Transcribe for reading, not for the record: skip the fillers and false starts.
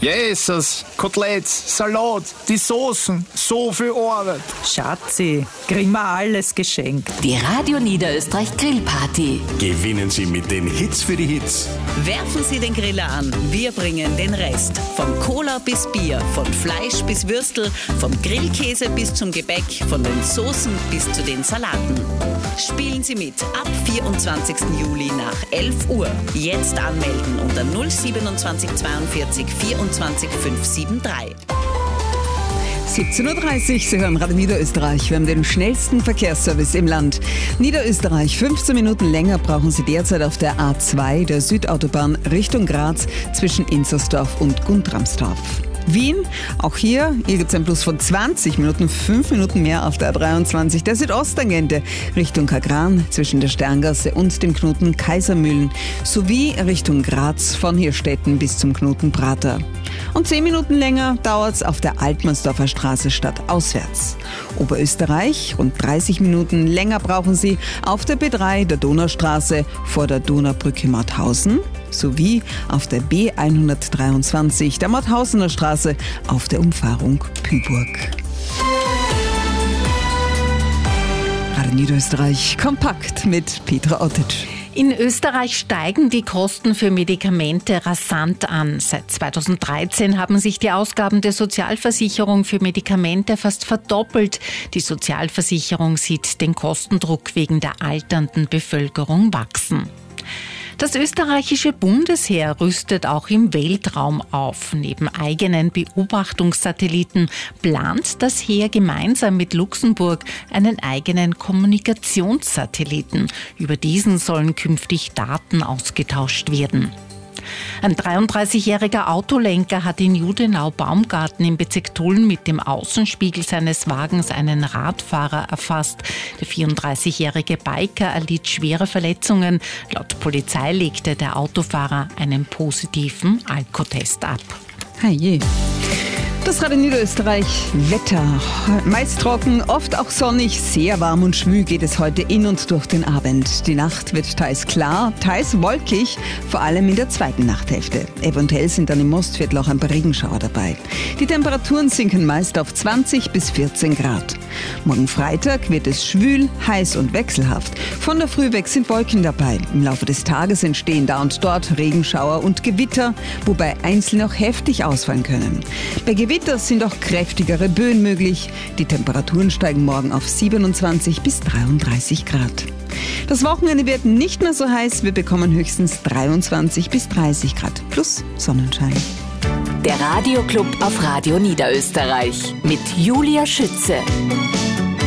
Jesus, Koteletts, Salat, die Soßen, so viel Arbeit. Schatzi, kriegen wir alles geschenkt. Die Radio Niederösterreich Grillparty. Gewinnen Sie mit den Hits für die Hits. Werfen Sie den Griller an, wir bringen den Rest. Vom Cola bis Bier, von Fleisch bis Würstel, vom Grillkäse bis zum Gebäck, von den Soßen bis zu den Salaten. Spielen Sie mit ab 24. Juli nach 11 Uhr. Jetzt anmelden unter 027 42 24 573. 17.30 Uhr, Sie hören Radio Niederösterreich. Wir haben den schnellsten Verkehrsservice im Land. Niederösterreich, 15 Minuten länger brauchen Sie derzeit auf der A2 der Südautobahn Richtung Graz zwischen Inzersdorf und Guntramsdorf. Wien, auch hier gibt es ein Plus von 20 Minuten, 5 Minuten mehr auf der A23 der Südosttangente Richtung Kagran zwischen der Sterngasse und dem Knoten Kaisermühlen sowie Richtung Graz von Hirstetten bis zum Knoten Prater. Und 10 Minuten länger dauert es auf der Altmannsdorfer Straße stadtauswärts. Oberösterreich, rund 30 Minuten länger brauchen Sie auf der B3 der Donaustraße vor der Donaubrücke Mauthausen sowie auf der B123 der Mauthausener Straße auf der Umfahrung Pyburg. Radio Niederösterreich kompakt mit Petra Ottic. In Österreich steigen die Kosten für Medikamente rasant an. Seit 2013 haben sich die Ausgaben der Sozialversicherung für Medikamente fast verdoppelt. Die Sozialversicherung sieht den Kostendruck wegen der alternden Bevölkerung wachsen. Das österreichische Bundesheer rüstet auch im Weltraum auf. Neben eigenen Beobachtungssatelliten plant das Heer gemeinsam mit Luxemburg einen eigenen Kommunikationssatelliten. Über diesen sollen künftig Daten ausgetauscht werden. Ein 33-jähriger Autolenker hat in Judenau-Baumgarten im Bezirk Tulln mit dem Außenspiegel seines Wagens einen Radfahrer erfasst. Der 34-jährige Biker erlitt schwere Verletzungen. Laut Polizei legte der Autofahrer einen positiven Alkotest ab. Hey. Das Radio Niederösterreich Wetter. Meist trocken, oft auch sonnig, sehr warm und schwül geht es heute in und durch den Abend. Die Nacht wird teils klar, teils wolkig, vor allem in der zweiten Nachthälfte. Eventuell sind dann im Mostviertel auch ein paar Regenschauer dabei. Die Temperaturen sinken meist auf 20 bis 14 Grad. Morgen Freitag wird es schwül, heiß und wechselhaft. Von der Früh weg sind Wolken dabei. Im Laufe des Tages entstehen da und dort Regenschauer und Gewitter, wobei einzelne auch heftig ausfallen können. Bei Gewitter sind auch kräftigere Böen möglich. Die Temperaturen steigen morgen auf 27 bis 33 Grad. Das Wochenende wird nicht mehr so heiß. Wir bekommen höchstens 23 bis 30 Grad plus Sonnenschein. Der Radioclub auf Radio Niederösterreich mit Julia Schütze.